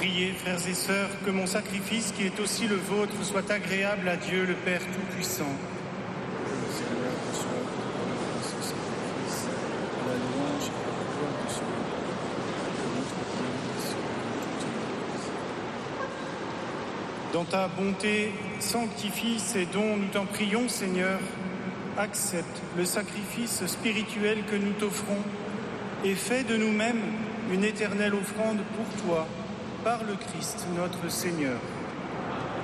Priez, frères et sœurs, que mon sacrifice, qui est aussi le vôtre, soit agréable à Dieu, le Père Tout-Puissant. Que le Seigneur reçoive de ce sacrifice à la louange et à la gloire de son nom, de notre Dieu, sur toute l'Église. Dans ta bonté, sanctifie ces dons, nous t'en prions, Seigneur. Accepte le sacrifice spirituel que nous t'offrons et fais de nous-mêmes une éternelle offrande pour toi, par le Christ notre Seigneur.